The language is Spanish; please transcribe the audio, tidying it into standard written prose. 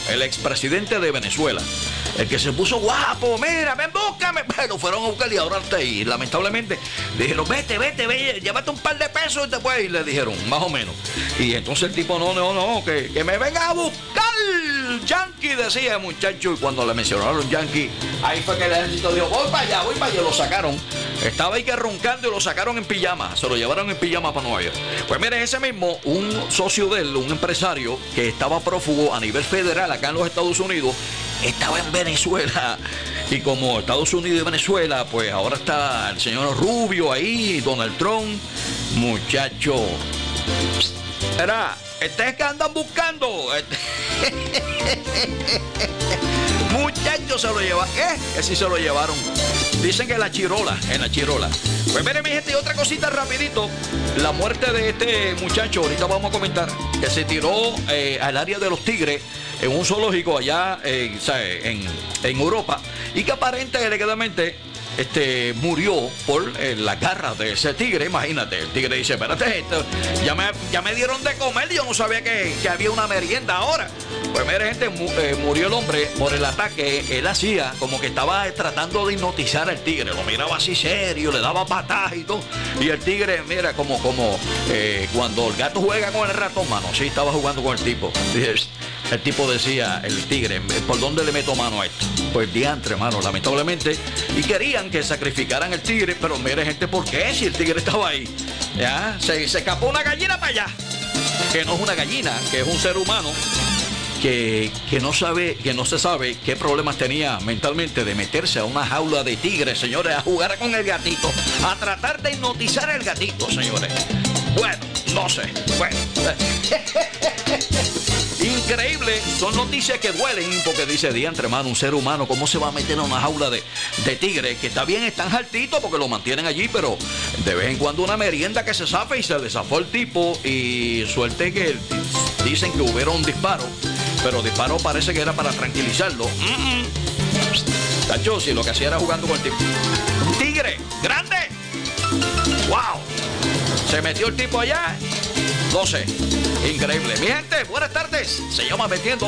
el expresidente de Venezuela. El que se puso guapo, mira, ven, búscame. Pero fueron a buscar y ahora está ahí. Lamentablemente, le dijeron, vete, llévate un par de pesos y te puedes ir, le dijeron, más o menos. Y entonces el tipo, no, que me venga a buscar. Yankee, decía el muchacho. Y cuando le mencionaron Yankee, ahí fue que el ejército dijo, voy para allá. Lo sacaron. Estaba ahí que roncando y lo sacaron en pijama. Se lo llevaron en pijama para Nueva York. Pues mire, ese mismo, un socio de él, un empresario que estaba prófugo a nivel federal acá en los Estados Unidos, estaba en Venezuela. Y como Estados Unidos y Venezuela, pues ahora está el señor Rubio ahí, Donald Trump. Muchacho, era, ustedes que andan buscando. Muchachos, se lo llevan. Que sí se lo llevaron. Dicen que en la Chirola. Pues miren, mi gente, y otra cosita rapidito. La muerte de este muchacho, ahorita vamos a comentar, que se tiró al área de los tigres en un zoológico allá en Europa, y que aparentemente murió por las garras de ese tigre. Imagínate, el tigre dice, espérate, ya me dieron de comer, yo no sabía que había una merienda ahora. Pues mire, gente, murió el hombre por el ataque. Él hacía como que estaba tratando de hipnotizar al tigre, lo miraba así serio, le daba patadas y todo, y el tigre, mira, como cuando el gato juega con el ratón, mano, sí, estaba jugando con el tipo. El tipo decía, el tigre, ¿por dónde le meto mano a esto? Pues diantre, mano, lamentablemente. Y querían que sacrificaran el tigre, pero mire, gente, ¿por qué? Si el tigre estaba ahí. Ya, se escapó una gallina para allá. Que no es una gallina, que es un ser humano que no se sabe qué problemas tenía mentalmente de meterse a una jaula de tigres, señores, a jugar con el gatito, a tratar de hipnotizar al gatito, señores. Bueno, no sé. Bueno. Increíble, son noticias que duelen, porque dice, diantre, hermano, un ser humano, ¿cómo se va a meter en una jaula de tigre? Que está bien, están jaltitos porque lo mantienen allí, pero de vez en cuando una merienda que se zafa, y se le zafó el tipo, y suerte que dicen que hubieron disparos, pero el disparo parece que era para tranquilizarlo. Tacho, si lo que hacía era jugando con el tipo. Un tigre, grande. ¡Wow! Se metió el tipo allá. 12. Increíble. Mi gente, buenas tardes. Se llama Metiendo